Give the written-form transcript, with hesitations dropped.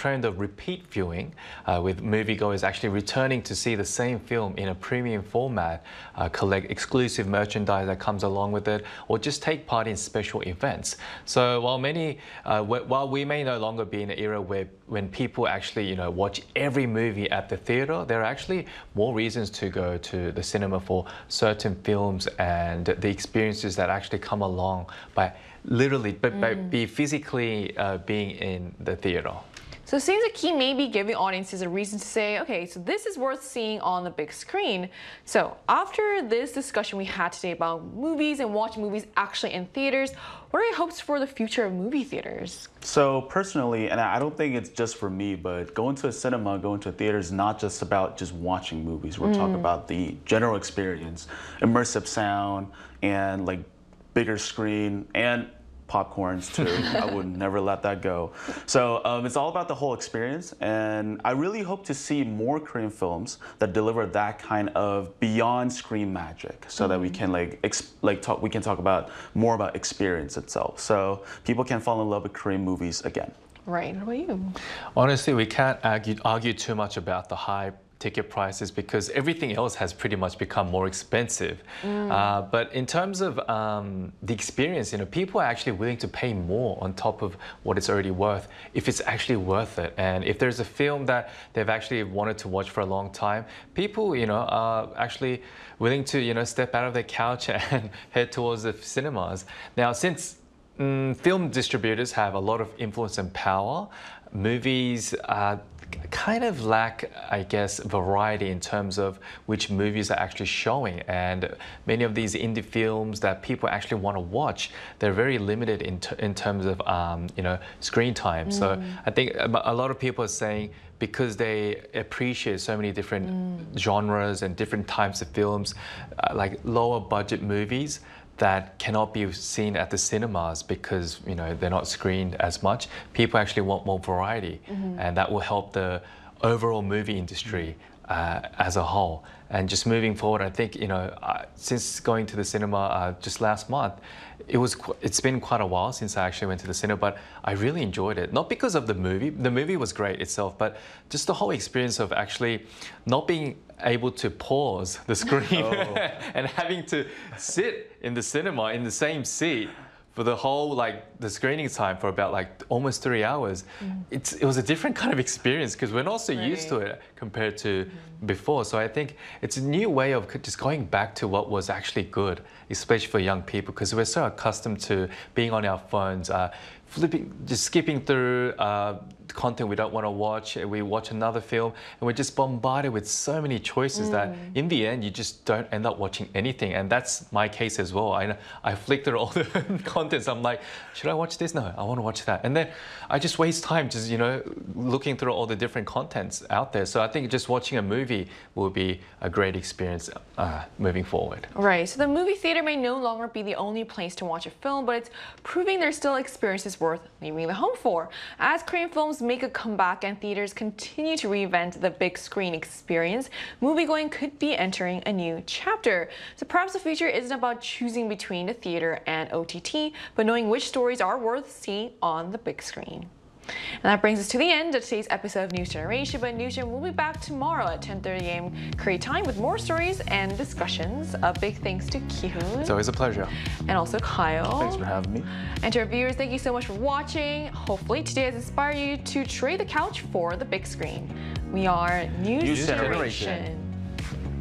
trend of repeat viewing, with moviegoers actually returning to see the same film in a premium format, collect exclusive merchandise that comes along with it, or just take part in special events. So while we may no longer be in an era where when people actually watch every movie at the theater, there are actually more reasons to go to the cinema for certain films and the experiences that actually come along by be physically being in the theater. So it seems like he may be giving audiences a reason to say, okay, so this is worth seeing on the big screen. So after this discussion we had today about movies and watching movies actually in theaters, what are your hopes for the future of movie theaters? So personally, and I don't think it's just for me, but going to a cinema, going to a theater is not just about just watching movies. We're talking about the general experience, immersive sound, and like bigger screen, and popcorns too. I would never let that go. So it's all about the whole experience, and I really hope to see more Korean films that deliver that kind of beyond screen magic, so that we can we can talk about more about experience itself, so people can fall in love with Korean movies again. Right. What about you? Honestly, we can't argue too much about the high ticket prices because everything else has pretty much become more expensive. But in terms of the experience, people are actually willing to pay more on top of what it's already worth if it's actually worth it. And if there's a film that they've actually wanted to watch for a long time, people, are actually willing to, step out of their couch and head towards the cinemas. Now, since film distributors have a lot of influence and power, movies kind of lack, I guess, variety in terms of which movies are actually showing. And many of these indie films that people actually want to watch, they're very limited in terms of, screen time. So I think a lot of people are saying because they appreciate so many different genres and different types of films, like lower budget movies, that cannot be seen at the cinemas because they're not screened as much. People actually want more variety, and that will help the overall movie industry as a whole. And just moving forward, I think since going to the cinema just last month, it's been quite a while since I actually went to the cinema, but I really enjoyed it. Not because of the movie. The movie was great itself, but just the whole experience of actually not being able to pause the screen and having to sit in the cinema in the same seat for the whole the screening time for about almost 3 hours. It was a different kind of experience because we're not so used to it compared to before. So I think it's a new way of just going back to what was actually good, especially for young people, because we're so accustomed to being on our phones, just skipping through content we don't want to watch. We watch another film and we're just bombarded with so many choices that in the end you just don't end up watching anything. And that's my case as well. I flick through all the contents. I'm like, should I watch this? No, I want to watch that. And then I just waste time just looking through all the different contents out there. So I think just watching a movie will be a great experience moving forward. Right, so the movie theater may no longer be the only place to watch a film, but it's proving there's still experiences worth leaving the home for. As Korean films make a comeback and theaters continue to reinvent the big screen experience, moviegoing could be entering a new chapter. So perhaps the future isn't about choosing between the theater and OTT, but knowing which stories are worth seeing on the big screen. And that brings us to the end of today's episode of News Generation. But News Gen will be back tomorrow at 10:30 a.m. Korea time with more stories and discussions. A big thanks to Ki-hoon. It's always a pleasure. And also Kyle. Thanks for having me. And to our viewers, thank you so much for watching. Hopefully today has inspired you to trade the couch for the big screen. We are News Generation.